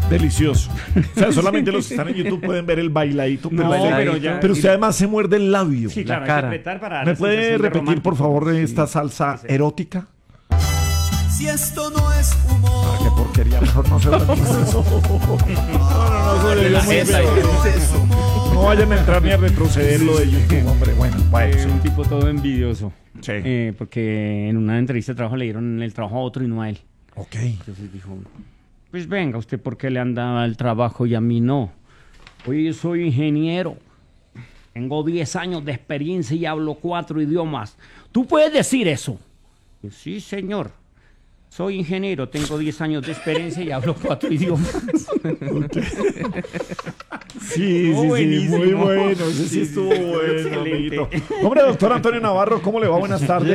Delicioso. O sea, solamente los que están en YouTube pueden ver el bailadito. Pero usted además se muerde el labio. Sí, claro, la cara. hay que apretar para ¿Me puede repetir, por favor, esta salsa erótica? Si esto no es humor. Ah, qué porquería, mejor no se lo No, no vayan a entrar ni a retroceder lo de YouTube, hombre. Bueno, Es un tipo todo envidioso. Sí. Porque en una entrevista de trabajo le dieron el trabajo a otro y no a él. Ok. Entonces dijo, pues venga, ¿usted por qué le anda el trabajo y a mí no? Oye, yo soy ingeniero. Tengo 10 años de experiencia y hablo 4 idiomas. ¿Tú puedes decir eso? Pues, sí, señor. Soy ingeniero, tengo 10 años de experiencia y hablo 4 idiomas. Sí, muy bueno. Ese sí estuvo bueno, amiguito. Hombre, doctor Antonio Navarro, ¿cómo le va? Buenas tardes.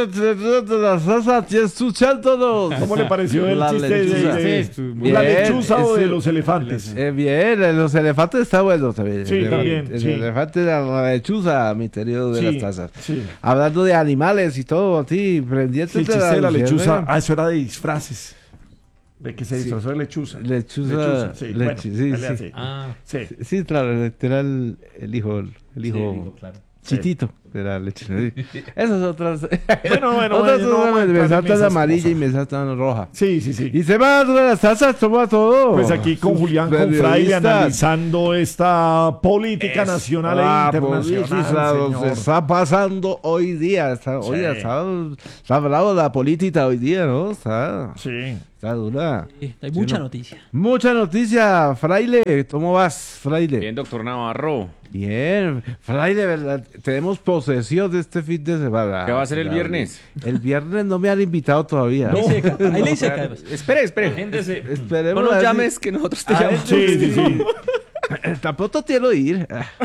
¿Cómo le pareció el chiste de la lechuza o de los elefantes? Bien, los elefantes está bueno también. Sí, también. El elefante de la lechuza, mi querido de las tazas. Sí. Hablando de animales y todo, así, pendiente El chiste de la lechuza. Ah, eso era de disfraces. De que se disfrazó de lechuza. Lechuza. Sí, bueno, sí. Sí, claro, era el hijo Claro. Chitito de la lechuza. Sí. Esas otras. Bueno, otras no, me saltan esas amarilla cosas. y me saltan roja. Sí. Y se va a las tazas, toma todo. Pues aquí con Julián, con Fraile, analizando esta política nacional e internacional. Se está pasando hoy día. Está hablando de la política hoy día, ¿no? Está dura. Hay mucha noticia. Mucha noticia, Fraile. ¿Cómo vas, Fraile? Bien, doctor Navarro. Bien, Fraile, ¿verdad? Tenemos posesión de este fin de semana. ¿Qué va a ser el viernes? El viernes no me han invitado todavía. Ahí le dice acá. Espere. Esperemos. No nos llames que nosotros te llamamos. Sí. Tampoco quiero ir.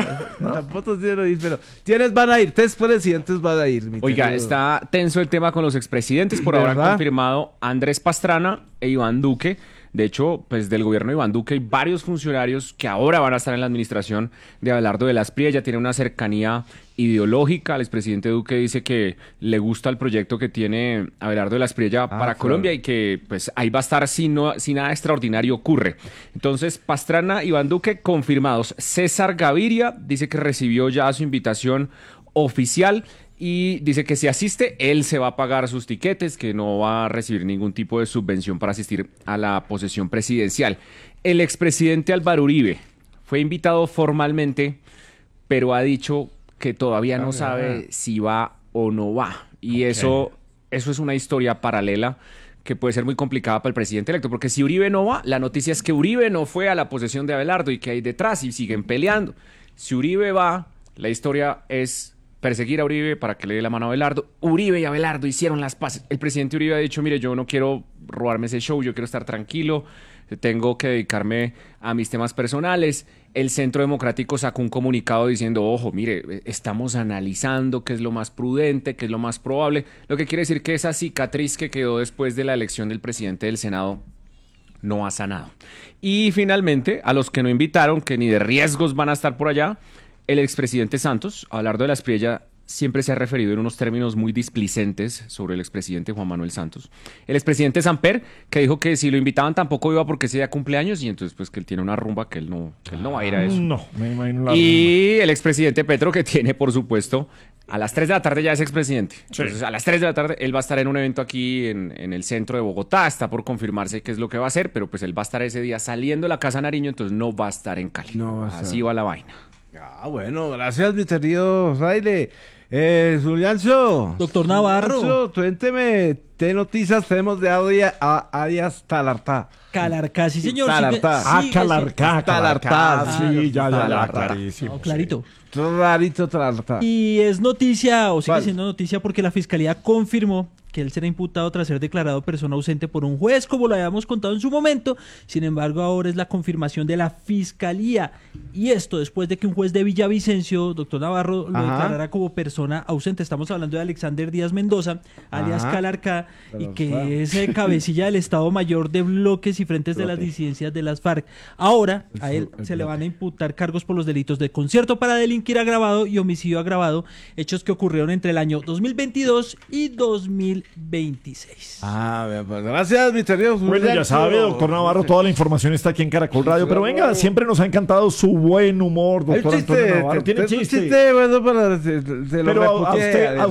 Pero ¿quiénes van a ir? 3 presidentes van a ir. Oiga, está tenso el tema con los expresidentes. Por ahora han confirmado Andrés Pastrana e Iván Duque. De hecho, pues del gobierno de Iván Duque hay varios funcionarios que ahora van a estar en la administración de Abelardo de la Espriella. Ya tiene una cercanía ideológica. El expresidente Duque dice que le gusta el proyecto que tiene Abelardo de la Espriella para Colombia y que pues ahí va a estar si nada extraordinario ocurre. Entonces, Pastrana, Iván Duque confirmados. César Gaviria dice que recibió ya su invitación oficial y dice que si asiste, él se va a pagar sus tiquetes, que no va a recibir ningún tipo de subvención para asistir a la posesión presidencial. El expresidente Álvaro Uribe fue invitado formalmente, pero ha dicho que todavía no sabe si va o no va. Y eso es una historia paralela que puede ser muy complicada para el presidente electo, porque si Uribe no va, la noticia es que Uribe no fue a la posesión de Abelardo y que hay detrás y siguen peleando. Si Uribe va, la historia es perseguir a Uribe para que le dé la mano a Abelardo. Uribe y Abelardo hicieron las paces. El presidente Uribe ha dicho, mire, yo no quiero robarme ese show, yo quiero estar tranquilo, tengo que dedicarme a mis temas personales. El Centro Democrático sacó un comunicado diciendo, ojo, mire, estamos analizando qué es lo más prudente, qué es lo más probable, lo que quiere decir que esa cicatriz que quedó después de la elección del presidente del Senado no ha sanado. Y finalmente, a los que no invitaron, que ni de riesgos van a estar por allá, el expresidente Santos, Abelardo de la Espriella, siempre se ha referido en unos términos muy displicentes sobre el expresidente Juan Manuel Santos. El expresidente Samper, que dijo que si lo invitaban tampoco iba porque ese día cumpleaños y entonces pues que él tiene una rumba que él no va a ir a eso. No, me imagino la y rumba. El expresidente Petro, que tiene, por supuesto, a las 3 de la tarde ya es expresidente. Sí. Entonces a las 3 de la tarde él va a estar en un evento aquí en el centro de Bogotá. Está por confirmarse qué es lo que va a hacer, pero pues él va a estar ese día saliendo de la Casa Nariño, entonces no va a estar en Cali. Así va la vaina. Bueno, gracias, mi querido Fraile. Juliancho. Doctor Navarro. Cuénteme, ¿qué noticias tenemos de Arias Talartá? Calarcá, sí, señor. Talartá. Calarcá. Sí, ya, clarísimo. Clarito. Talartá. Y es noticia, o sigue ¿Cuál? siendo noticia, porque la Fiscalía confirmó que él será imputado tras ser declarado persona ausente por un juez, como lo habíamos contado en su momento. Sin embargo, ahora es la confirmación de la Fiscalía. Y esto después de que un juez de Villavicencio, doctor Navarro, lo declarara como persona ausente. Estamos hablando de Alexander Díaz Mendoza, alias Calarcá, y que es cabecilla del Estado Mayor de Bloques y Frentes de las Disidencias de las FARC. Ahora, a él se le van a imputar cargos por los delitos de concierto para delinquir agravado y homicidio agravado, hechos que ocurrieron entre el año 2022 y 2023. 2026. Pues gracias, mi querido. Bueno, ya sabe, doctor Navarro, toda la información está aquí en Caracol Radio. Pero venga, siempre nos ha encantado su buen humor, doctor Antonio Navarro. Tiene chiste. Bueno, para Pero a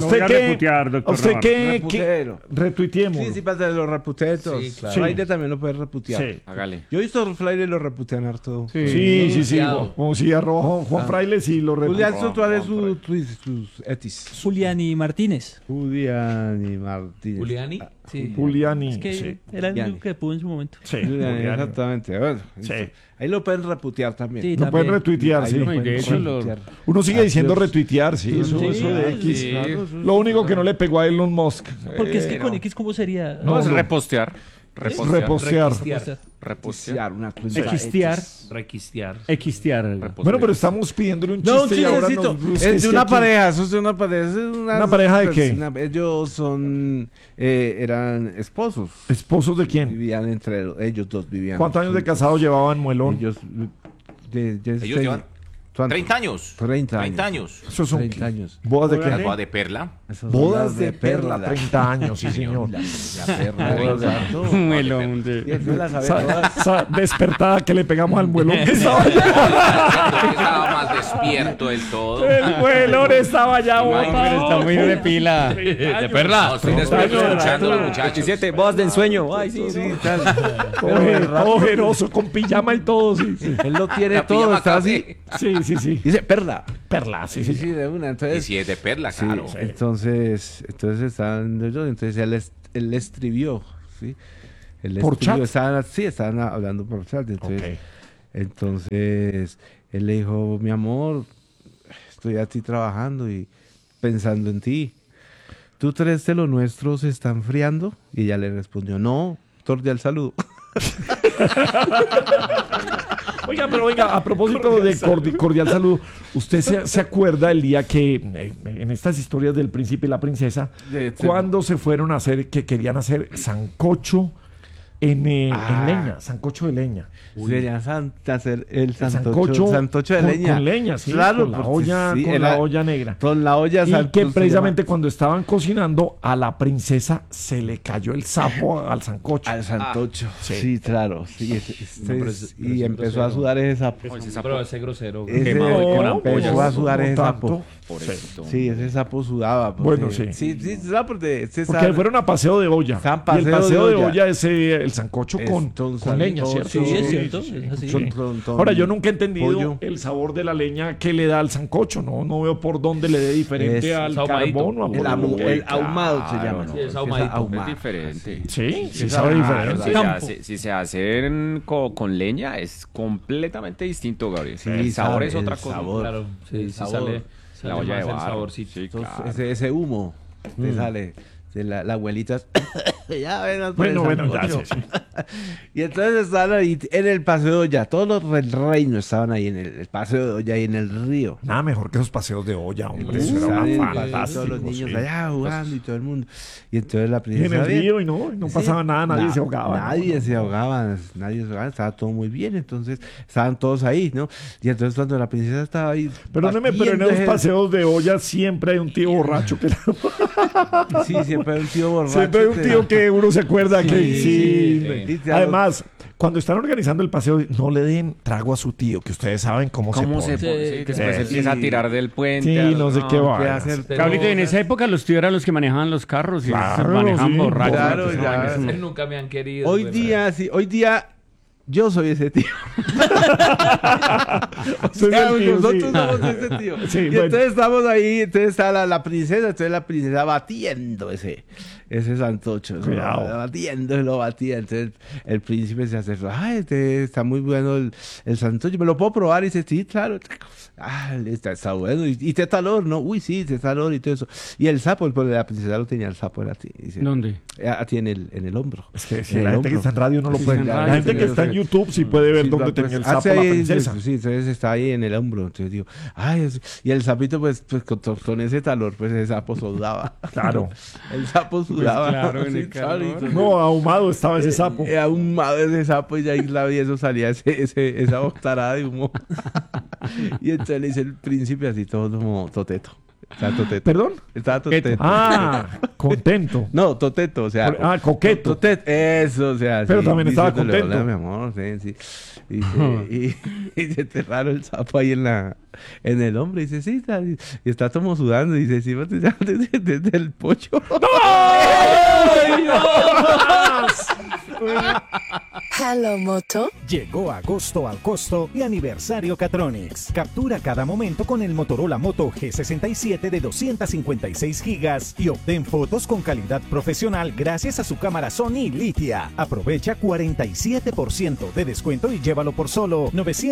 usted qué retuiteemos. Sí, para los reputetos. Sí, claro. Fraile también lo puede reputear. Sí. Hágale. Yo he visto Fraile lo reputean harto. Sí. Como si arroba Juan Fraile si lo Julián retuitea. Sotuárez sus etis. Juliani Martínez. Julián y Martínez. Juliani. Sí. Juliani. Es que Sí. era el único que pudo en su momento. Sí, Julián, Juliani. exactamente. Bueno, Sí. ahí lo pueden reputear también. Sí, Lo pueden también. retuitear, Ahí sí. lo pueden de hecho, retuitear. Uno sigue diciendo Adiós. retuitear, sí. Eso de X. sí. Lo único que no le pegó a Elon Musk. Porque es que con X, ¿cómo sería? No, es no. repostear. Repostear. Repostear. Repostear una cuenta. Equistear. Requistear. Equistear. Bueno, pero estamos pidiéndole un chiste No, un y ahora chistecito. nos- Es de una aquí- pareja, eso es de una pareja. Es ¿Una pareja de qué? Ellos son, eran esposos. ¿Esposos de quién? Vivían entre ellos dos, vivían. ¿Cuántos años de casado llevaban Muelón? Ellos, Ellos llevan 30 años. 30 años. 30 años. Esos son 30 años. bodas de La qué? boda de perla. Esas Bodas de perla, 30 años, sí señor. La perra. Muelón de- Y él la sabe todas. Esa despertada que le pegamos al muelón que estaba allá. Estaba más despierto del todo. El muelón estaba allá Pero está botado. muy de pila. De perla. No, estoy despierto escuchando a los muchachos. 17, voz de ensueño. Ay, sí, sí. Todo ojeroso, con pijama y todo, sí. Él lo tiene La todo, pijama está así. café. Sí. Dice perla. Perla, sí. Sí, de una. Y Entonces, si es de perla, sí, claro. entonces estaban ellos, entonces él le escribió, ¿sí? Él le ¿Por escribió, chat? estaban hablando por chat. Entonces, Ok. entonces él le dijo, mi amor, estoy a ti trabajando y pensando en ti. ¿Tú crees que lo nuestro se está enfriando? Y ella le respondió, no, cordial saludo. Oiga, pero venga, a propósito de cordial saludo, ¿usted se acuerda el día que, en estas historias del príncipe y la princesa, cuando se fueron a hacer, que querían hacer sancocho en leña, sancocho de leña? Querían hacer el sancocho sancocho de con- leña. con leña, sí, claro, con la porque olla, sí, con la olla negra. Con la olla Y sancocho que se precisamente llama- cuando estaban cocinando, a la princesa se le cayó el sapo al sancocho. Al sancocho. sí. Sí, claro. Sí, pero y empezó a sudar ese sapo. Pero ese grosero. Ese- Quemado y con No, ampollas. empezó a sudar no ese tanto. sapo. Por eso. Sí, ese sapo sudaba. Bueno, sí. Sí, ¿sabes? Porque fueron a paseo de olla. Estaban Y el paseo paseo de de olla. olla es el sancocho Es con leña, sancocho, ¿cierto? Sí, es cierto. Es así. Sí. Con Ahora, yo nunca he entendido pollo. el sabor de la leña que le da al sancocho. No veo por dónde le dé diferente Es al ahumadito. carbón o a por el ahumado se llama. Sí, ¿no? es ahumadito. Es diferente. Sí, sí es sabe raro, diferente. Si se hacen con leña, es completamente distinto, Gabriel. Sí, el sabor sabe, es otra el cosa. sabor. Claro, sí, El sí sabor. sale La olla de más el barro. saborcito. Sí, Entonces, claro. ese humo te sale de la abuelita. Ya ven, Bueno, ya sancocho. sí. Y entonces estaban ahí en el paseo de olla. Todos los del reino estaban ahí en el paseo de olla y en el río. Nada mejor que esos paseos de olla, hombre. Eso era Estaban una todos fantástico. los niños Sí. allá jugando y todo el mundo. Y entonces la Y en princesa... el bien, río y no sí, pasaba nada, nadie se ahogaba. Nadie ¿no? se ahogaba, estaba todo muy bien. Entonces estaban todos ahí, ¿no? Y entonces cuando la princesa estaba ahí... Perdóneme, pero en batiendo esos ese- paseos de olla siempre hay un tío borracho que Sí, siempre hay un tío borracho. siempre hay un tío que uno se acuerda que sí. sí. Además, cuando están organizando el paseo, no le den trago a su tío, que ustedes saben cómo se ¿Cómo pone. se pone? Sí, después Sí. empieza a tirar del puente. Sí, no sé qué va. ¿qué hacer? Cabrito, en esa época los tíos eran los que manejaban los carros y Claro, manejaban sí, borrachos. claro, Pues, ya. no, eso no. Nunca me han querido. Hoy güey, día, sí, hoy día yo soy ese tío. Usted es el tío, Nosotros sí. somos ese tío. Sí, Y bueno. entonces estamos ahí, entonces está la princesa, entonces la princesa batiendo ese sancocho, ¿no? Cuidado. Lo batía. Entonces el príncipe se acercó, ay, está muy bueno el sancocho, ¿me lo puedo probar? Y dice, sí, claro. Ah, está bueno. ¿Y te talor? No, uy, sí, te talor y todo eso. Y el sapo, pues la princesa lo tenía el sapo, era así. Dice, ¿Dónde? aquí en el hombro. Es que si En el la gente que hombro. está en radio no lo Sí, puede. está en La radio, gente sí, que está en YouTube sí puede ver Sí, dónde pues, tenía el sapo hace la ahí, princesa. Sí, entonces está ahí en el hombro. Entonces digo, ay, y el sapito, pues con ese talor, pues ese sapo sudaba. Claro. El sapo sudaba. claro, en Sí, el claro, calor. y- No, ahumado estaba ese sapo. ahumado ese sapo y ahí la vi, eso salía esa boctarada de humo. Y entonces le dice el príncipe así todo como toteto. Estaba toteto. ¿Perdón? Estaba toteto. Ah, contento. No, toteto, o sea. Coqueto. Toteto, eso, o sea. Pero sí, también estaba diciéndole, contento. "Hola, mi amor, sí, sí". Y se enterraron el sapo ahí en el hombro. Y dice, sí, y está como sudando. Y dice, sí, desde el pocho. Hello Moto. Llegó agosto al costo y aniversario Catronics. Captura cada momento con el Motorola Moto G67 de 256 gigas y obtén fotos con calidad profesional gracias a su cámara Sony Litia. Aprovecha 47% de descuento y llévalo por solo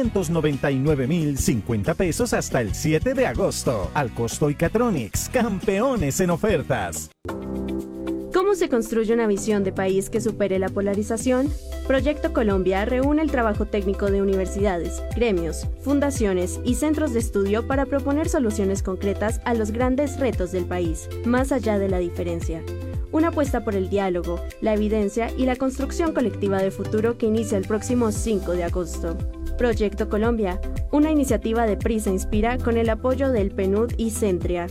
999,050 pesos hasta el 7 de agosto. Al costo y Catronics, campeones en ofertas. ¿Cómo se construye una visión de país que supere la polarización? Proyecto Colombia reúne el trabajo técnico de universidades, gremios, fundaciones y centros de estudio para proponer soluciones concretas a los grandes retos del país, más allá de la diferencia. Una apuesta por el diálogo, la evidencia y la construcción colectiva de futuro que inicia el próximo 5 de agosto. Proyecto Colombia, una iniciativa de Prisa Inspira con el apoyo del PNUD y Centria.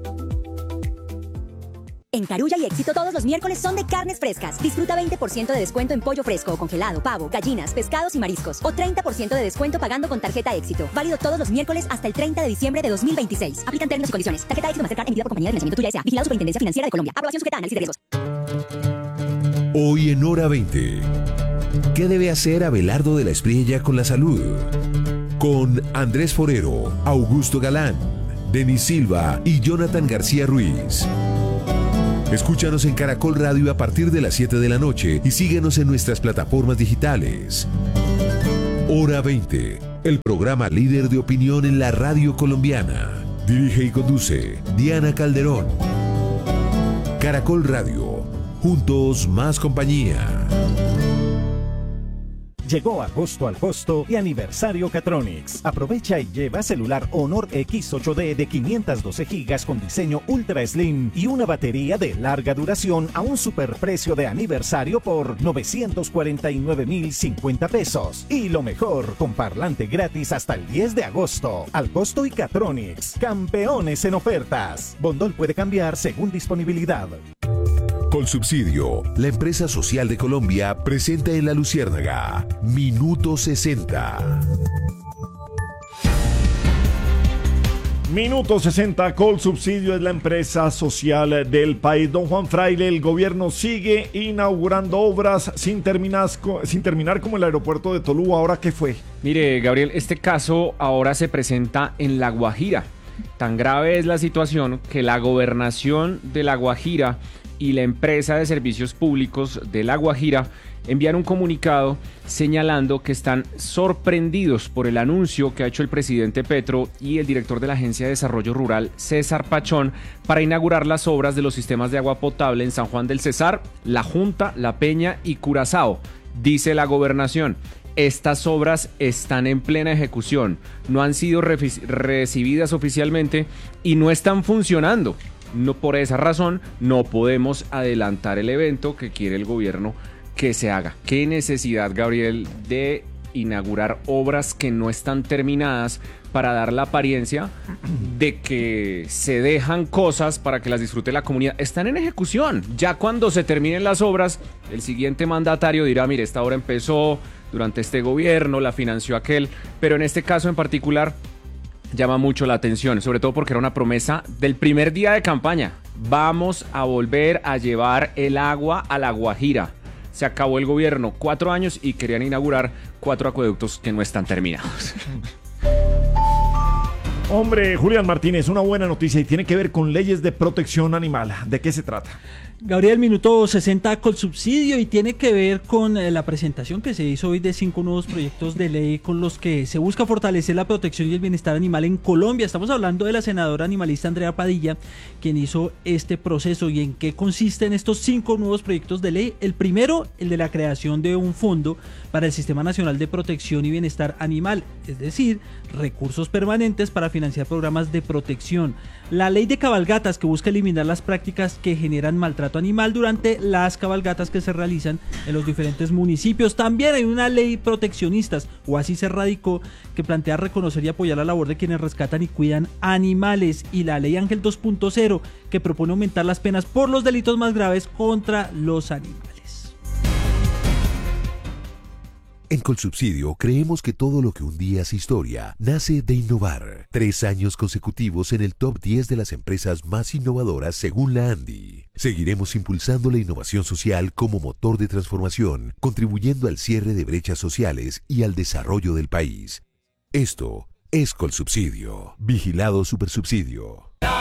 En Carulla y Éxito todos los miércoles son de carnes frescas. Disfruta 20% de descuento en pollo fresco o congelado, pavo, gallinas, pescados y mariscos. O 30% de descuento pagando con tarjeta Éxito. Válido todos los miércoles hasta el 30 de diciembre de 2026. Aplican términos y condiciones. Tarjeta Éxito Mastercard emitida por Compañía de Financiamiento Tuya S.A. Vigilado Superintendencia Financiera de Colombia. Aprobación sujeta a análisis de riesgos. Hoy en Hora 20. ¿Qué debe hacer Abelardo de la Espriella con la salud? Con Andrés Forero, Augusto Galán, Denis Silva y Jonathan García Ruiz. Escúchanos en Caracol Radio a partir de las 7 de la noche y síguenos en nuestras plataformas digitales. Hora 20, el programa líder de opinión en la radio colombiana. Dirige y conduce Diana Calderón. Caracol Radio, juntos más compañía. Llegó agosto al costo y aniversario Catronics. Aprovecha y lleva celular Honor X8D de 512 gigas con diseño Ultra Slim y una batería de larga duración a un superprecio de aniversario por 949,050 pesos. Y lo mejor, con parlante gratis hasta el 10 de agosto. Al costo y Catronics, campeones en ofertas. Bondol puede cambiar según disponibilidad. Colsubsidio, la empresa social de Colombia, presenta en La Luciérnaga Minuto 60. Minuto 60, Colsubsidio es la empresa social del país. Don Juan Fraile, el gobierno sigue inaugurando obras sin terminar como el aeropuerto de Tolú. ¿Ahora qué fue? Mire, Gabriel, este caso ahora se presenta en La Guajira. Tan grave es la situación que la gobernación de La Guajira y la empresa de servicios públicos de La Guajira envían un comunicado señalando que están sorprendidos por el anuncio que ha hecho el presidente Petro y el director de la Agencia de Desarrollo Rural, César Pachón, para inaugurar las obras de los sistemas de agua potable en San Juan del Cesar, La Junta, La Peña y Curazao. Dice la gobernación: estas obras están en plena ejecución, no han sido recibidas oficialmente y no están funcionando. No, por esa razón no podemos adelantar el evento que quiere el gobierno que se haga. ¿Qué necesidad, Gabriel, de inaugurar obras que no están terminadas para dar la apariencia de que se dejan cosas para que las disfrute la comunidad? Están en ejecución. Ya cuando se terminen las obras, el siguiente mandatario dirá: mire, esta obra empezó durante este gobierno, la financió aquel, pero en este caso en particular llama mucho la atención, sobre todo porque era una promesa del primer día de campaña. Vamos a volver a llevar el agua a La Guajira. Se acabó el gobierno, 4 años, y querían inaugurar 4 acueductos que no están terminados. Hombre, Julián Martínez, una buena noticia y tiene que ver con leyes de protección animal. ¿De qué se trata? Gabriel, minuto 60 Colsubsidio, y tiene que ver con la presentación que se hizo hoy de 5 nuevos proyectos de ley con los que se busca fortalecer la protección y el bienestar animal en Colombia. Estamos hablando de la senadora animalista Andrea Padilla, quien hizo este proceso. ¿Y en qué consisten estos 5 nuevos proyectos de ley? El primero, el de la creación de un fondo para el Sistema Nacional de Protección y Bienestar Animal, es decir, recursos permanentes para financiar programas de protección. La ley de cabalgatas, que busca eliminar las prácticas que generan maltrato maltrato animal durante las cabalgatas que se realizan en los diferentes municipios. También hay una ley proteccionistas, o así se radicó, que plantea reconocer y apoyar la labor de quienes rescatan y cuidan animales, y la ley Ángel 2.0, que propone aumentar las penas por los delitos más graves contra los animales. En Colsubsidio creemos que todo lo que un día hace historia nace de innovar. 3 años consecutivos en el top 10 de las empresas más innovadoras según la ANDI. Seguiremos impulsando la innovación social como motor de transformación, contribuyendo al cierre de brechas sociales y al desarrollo del país. Esto es Colsubsidio. Vigilado Supersubsidio.